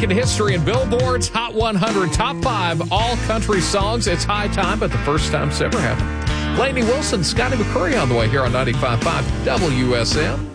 Making history in Billboard's Hot 100 Top 5 all country songs. It's high time, but the first time it's ever happened. Lainey Wilson, Scotty McCurry on the way here on 95.5 WSM.